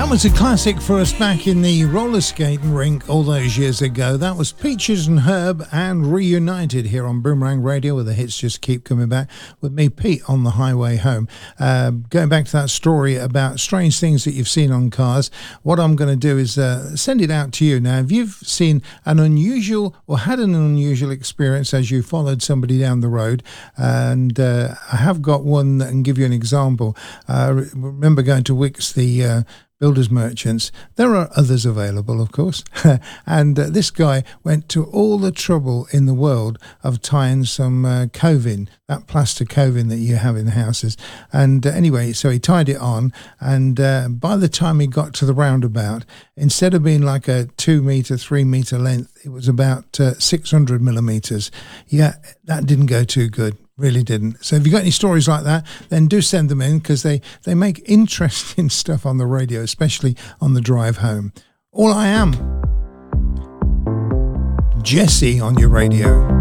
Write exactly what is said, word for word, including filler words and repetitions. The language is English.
That was a classic for us back in the roller skating rink all those years ago. That was Peaches and Herb and Reunited here on Boomerang Radio, where the hits just keep coming back with me, Pete, on the highway home. Uh, going back to that story about strange things that you've seen on cars, what I'm going to do is uh, send it out to you. Now, if you've seen an unusual or had an unusual experience as you followed somebody down the road, and uh, I have got one that can give you an example. I uh, remember going to Wickes, the uh, builders merchants. There are others available, of course. and uh, this guy went to all the trouble in the world of tying some uh, coving, that plaster coving that you have in houses. And uh, anyway, so he tied it on, and uh, by the time he got to the roundabout, instead of being like a two metre, three metre length, it was about uh, six hundred millimetres. Yeah, that didn't go too good. Really didn't. So if you've got any stories like that, then do send them in, because they, they make interesting stuff on the radio, especially on the drive home. All I Am, Jesse on your radio.